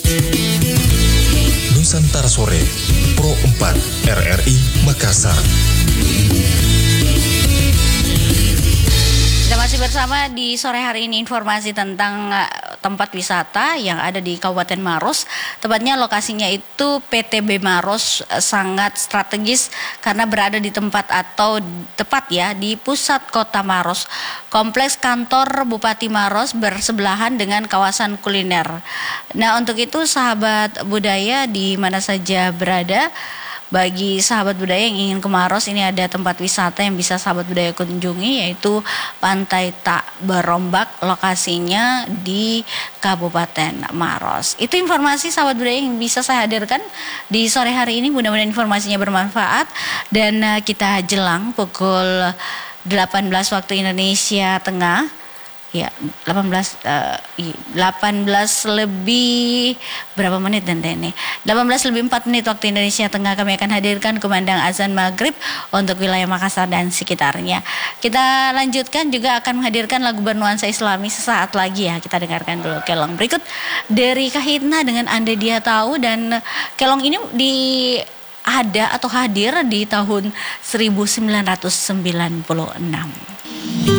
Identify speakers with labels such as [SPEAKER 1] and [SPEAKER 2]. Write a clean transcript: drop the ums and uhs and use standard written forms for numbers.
[SPEAKER 1] Nusantara Sore, Pro 4 RRI Makassar.
[SPEAKER 2] Kita masih bersama di sore hari ini, informasi tentang tempat wisata yang ada di Kabupaten Maros. Tepatnya lokasinya itu PTB Maros sangat strategis karena berada di tempat atau tepat ya di pusat kota Maros. Kompleks kantor Bupati Maros bersebelahan dengan kawasan kuliner. Nah, untuk itu sahabat budaya di mana saja berada, bagi sahabat budaya yang ingin ke Maros, ini ada tempat wisata yang bisa sahabat budaya kunjungi, yaitu Pantai Tak Berombak, lokasinya di Kabupaten Maros. Itu informasi sahabat budaya yang bisa saya hadirkan di sore hari ini. Mudah-mudahan informasinya bermanfaat dan kita jelang pukul 18 waktu Indonesia Tengah. Ya, 18 lebih berapa menit dan ini 18 lebih 4 menit waktu Indonesia Tengah, kami akan hadirkan kumandang azan maghrib untuk wilayah Makassar dan sekitarnya. Kita lanjutkan juga akan menghadirkan lagu bernuansa Islami sesaat lagi ya. Kita dengarkan dulu kelong berikut dari Kahitna dengan Andai Dia Tahu, dan kelong ini hadir di tahun 1996.